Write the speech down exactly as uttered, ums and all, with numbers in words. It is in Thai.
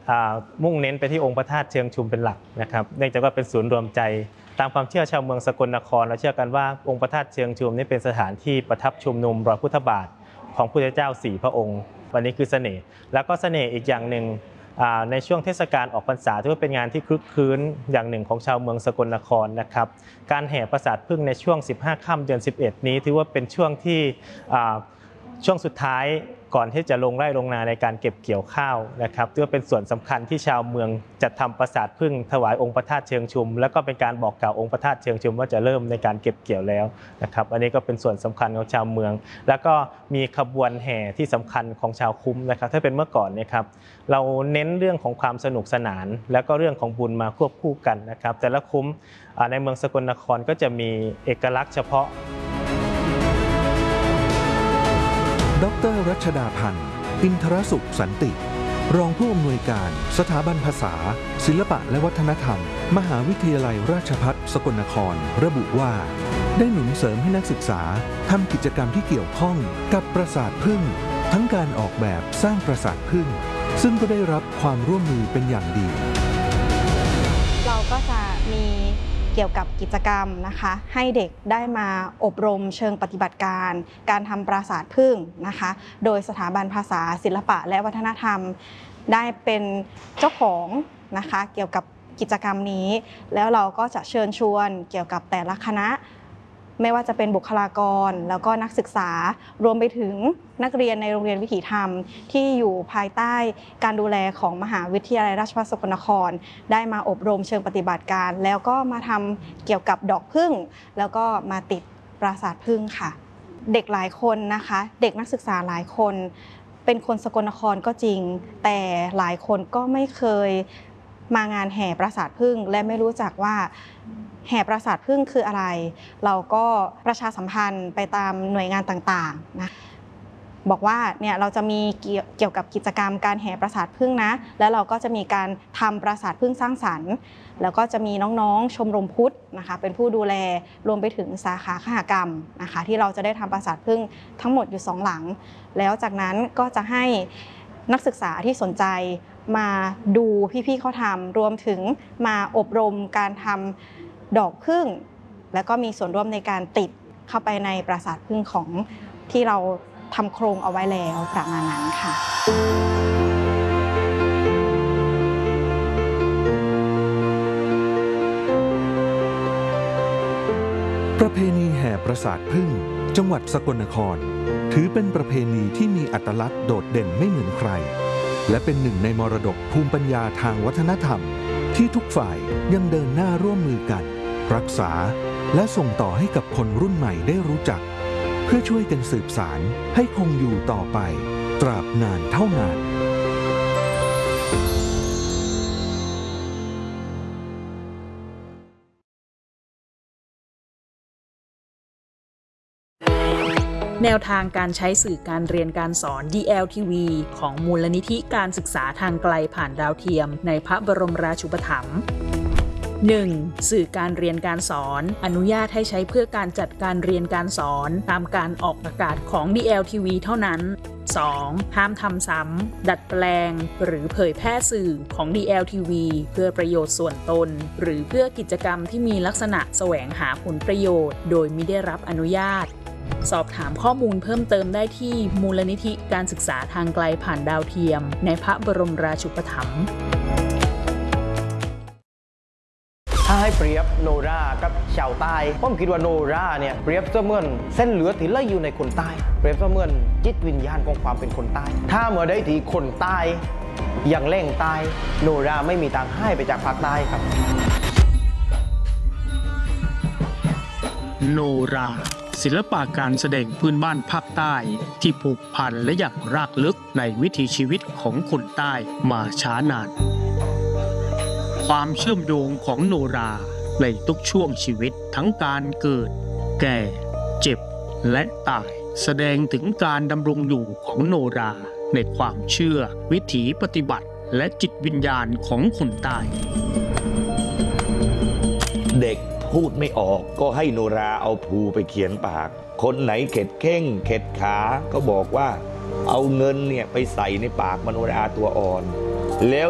มุ่งเน้นไปที่องค์พระธาตุเชิงชุมเป็นหลักนะครับเนื่องจากว่าเป็นศูนย์รวมใจตามความเชื่อชาวเมืองสกลนครเราเชื่อกันว่าองค์พระธาตุเชิงชุมนี่เป็นสถานที่ประทับชุมนุมรอยพุทธบาทของพระพุทธเจ้าสี่พระองค์วันนี้คือเสน่ห์แล้วก็เสน่ห์อีกอย่างหนึ่งในช่วงเทศกาลออกพรรษาถือว่าเป็นงานที่คลึกคลื้นอย่างหนึ่งของชาวเมืองสกลนครนะครับการแห่ปราสาทผึ้งในช่วงสิบห้าค่ำเดือนสิบเอ็ดนี้ถือว่าเป็นช่วงที่ช่วงสุดท้ายก่อนที่จะลงไร่ลงนาในการเก็บเกี่ยวข้าวนะครับถือว่าเป็นส่วนสำคัญที่ชาวเมืองจัดทำปราสาทผึ้งถวายองค์พระธาตุเชิงชุมแล้วก็เป็นการบอกกล่าวองค์พระธาตุเชิงชุมว่าจะเริ่มในการเก็บเกี่ยวแล้วนะครับอันนี้ก็เป็นส่วนสำคัญของชาวเมืองแล้วก็มีขบวนแห่ที่สำคัญของชาวคุ้มนะครับถ้าเป็นเมื่อก่อนนะครับเราเน้นเรื่องของความสนุกสนานแล้วก็เรื่องของบุญมาควบคู่กันนะครับแต่ละคุ้มในเมืองสกลนครก็จะมีเอกลักษณ์เฉพาะดร.รัชดาพันธ์อินทรสุขสันติรองผู้อำนวยการสถาบันภาษาศิลปะและวัฒนธรรมมหาวิทยาลัยราชภัฏสกลนครระบุว่าได้หนุนเสริมให้นักศึกษาทำกิจกรรมที่เกี่ยวข้องกับปราสาทผึ้งทั้งการออกแบบสร้างปราสาทผึ้งซึ่งก็ได้รับความร่วมมือเป็นอย่างดีเราก็จะมีเกี่ยวกับกิจกรรมนะคะให้เด็กได้มาอบรมเชิงปฏิบัติการการทำปราสาทผึ้งนะคะโดยสถาบันภาษาศิลปะและวัฒนธรรมได้เป็นเจ้าของนะคะเกี่ยวกับกิจกรรมนี้แล้วเราก็จะเชิญชวนเกี่ยวกับแต่ละคณะไม่ว่าจะเป็นบุคลากรแล้วก็นักศึกษารวมไปถึงนักเรียนในโรงเรียนวิถีธรรมที่อยู่ภายใต้การดูแลของมหาวิทยาลัยราชภัฏสกลนครได้มาอบรมเชิงปฏิบัติการแล้วก็มาทำเกี่ยวกับดอกผึ้งแล้วก็มาติดปราสาทผึ้งค่ะเด็กหลายคนนะคะเด็กนักศึกษาหลายคนเป็นคนสกลนครก็จริงแต่หลายคนก็ไม่เคยมางานแห่ปราสาทผึ้งและไม่รู้จักว่าแห่ปราสาทผึ้งคืออะไรเราก็ประชาสัมพันธ์ไปตามหน่วยงานต่างๆนะบอกว่าเนี่ยเราจะมีเกี่ยวกับกิจกรรมการแห่ปราสาทผึ้งนะแล้วเราก็จะมีการทำปราสาทผึ้งสร้างสรรค์แล้วก็จะมีน้องๆชมรมพุทธนะคะเป็นผู้ดูแลรวมไปถึงสาขาคหกรรมนะคะที่เราจะได้ทำปราสาทผึ้งทั้งหมดอยู่สองหลังแล้วจากนั้นก็จะให้นักศึกษาที่สนใจมาดูพี่ๆเขาทำรวมถึงมาอบรมการทำดอกผึ้งแล้วก็มีส่วนร่วมในการติดเข้าไปในปราสาทผึ้งของที่เราทำโครงเอาไว้แล้วประมาณนั้นค่ะประเพณีแห่ปราสาทผึ้งจังหวัดสกลนครถือเป็นประเพณีที่มีอัตลักษณ์โดดเด่นไม่เหมือนใครและเป็นหนึ่งในมรดกภูมิปัญญาทางวัฒนธรรมที่ทุกฝ่ายยังเดินหน้าร่วมมือกันรักษาและส่งต่อให้กับคนรุ่นใหม่ได้รู้จักเพื่อช่วยกันสืบสานให้คงอยู่ต่อไปตราบนานเท่านานแนวทางการใช้สื่อการเรียนการสอน ดี แอล ที วี ของมูลนิธิการศึกษาทางไกลผ่านดาวเทียมในพระบรมราชูปถัมภ์ หนึ่ง. สื่อการเรียนการสอนอนุญาตให้ใช้เพื่อการจัดการเรียนการสอนตามการออกอากาศของ ดี แอล ที วี เท่านั้น สอง. ห้ามทำซ้ำดัดแปลงหรือเผยแพร่สื่อของ ดี แอล ที วี เพื่อประโยชน์ส่วนตนหรือเพื่อกิจกรรมที่มีลักษณะแสวงหาผลประโยชน์โดยมิได้รับอนุญาตสอบถามข้อมูลเพิ่มเติมได้ที่มูลนิธิการศึกษาทางไกลผ่านดาวเทียมในพระบรมราชูปถัมภ์ถ้าให้เปรียบโนรากับชาวใต้ผมคิดว่าโนราเนี่ยเปรียบเสมือนเส้นเหลือที่ไหลอยู่ในคนใต้เปรียบเสมือนจิตวิญญาณของความเป็นคนใต้ถ้าเมื่อใดที่คนใต้อย่างแรงใต้โนราไม่มีทางให้ไปจากภาคใต้ครับโนราศิลปะการแสดงพื้นบ้านภาคใต้ที่ผูกพันและอย่างรากลึกในวิถีชีวิตของคนใต้มาช้านานความเชื่อมโยงของโนราในทุกช่วงชีวิตทั้งการเกิดแก่เจ็บและตายแสดงถึงการดำรงอยู่ของโนราในความเชื่อวิถีปฏิบัติและจิตวิญญาณของคนใต้เด็กพูดไม่ออกก็ให้โนราเอาพลูไปเขียนปากคนไหนเข็ดเข่งเข็ดขาก็บอกว่าเอาเงินเนี่ยไปใส่ในปากมโนราตัวอ่อนแล้ว